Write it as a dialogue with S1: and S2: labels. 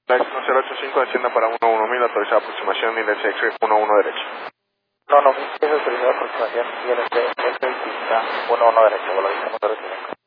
S1: La 1085 descienda para 11.000, autorizada aproximación ILSX 11 derecho.
S2: No, no, es autorizada aproximación ILSX 11 derecho, vuelo 1 derecho, vuelo 15 motor